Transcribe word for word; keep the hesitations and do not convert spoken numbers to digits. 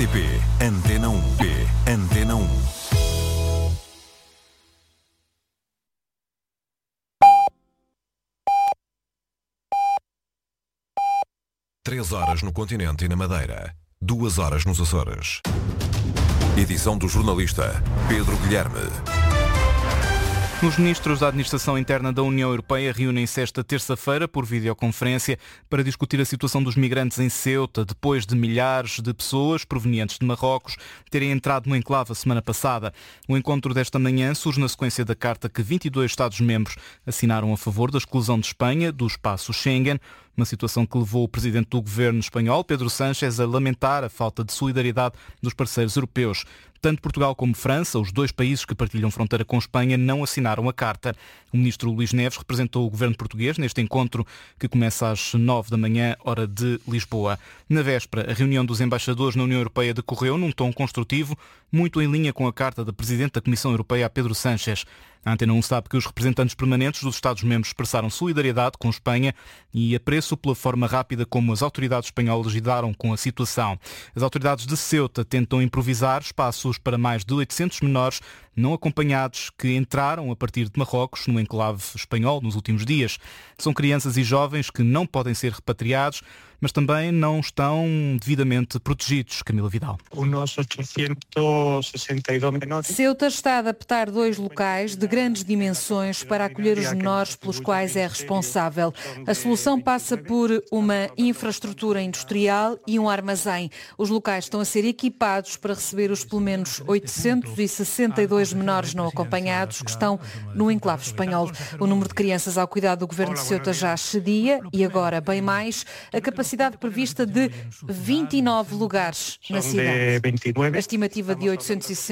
R T P Antena um. P Antena um. Três horas no continente e na Madeira. Duas horas nos Açores. Edição do jornalista Pedro Guilherme. Os ministros da Administração Interna da União Europeia reúnem-se esta terça-feira por videoconferência para discutir a situação dos migrantes em Ceuta, depois de milhares de pessoas provenientes de Marrocos terem entrado no enclave a semana passada. O encontro desta manhã surge na sequência da carta que vinte e dois Estados-membros assinaram a favor da exclusão de Espanha do espaço Schengen, uma situação que levou o presidente do governo espanhol, Pedro Sánchez, a lamentar a falta de solidariedade dos parceiros europeus. Tanto Portugal como França, os dois países que partilham fronteira com Espanha, não assinaram a carta. O ministro Luís Neves representou o governo português neste encontro que começa às nove da manhã, hora de Lisboa. Na véspera, a reunião dos embaixadores na União Europeia decorreu num tom construtivo, muito em linha com a carta da Presidente da Comissão Europeia, a Pedro Sánchez. A Antena um sabe que os representantes permanentes dos Estados-membros expressaram solidariedade com Espanha e apreço pela forma rápida como as autoridades espanholas lidaram com a situação. As autoridades de Ceuta tentam improvisar espaços para mais de oitocentos menores não acompanhados que entraram a partir de Marrocos no enclave espanhol nos últimos dias. São crianças e jovens que não podem ser repatriados, mas também não estão devidamente protegidos. Camila Vidal. Ceuta está a adaptar dois locais de grandes dimensões para acolher os menores pelos quais é responsável. A solução passa por uma infraestrutura industrial e um armazém. Os locais estão a ser equipados para receber os pelo menos oitocentos e sessenta e dois menores não acompanhados que estão no enclave espanhol. O número de crianças ao cuidado do governo de Ceuta já excedia e agora bem mais a capacidade prevista de vinte e nove lugares na cidade. A estimativa de oitocentos e sessenta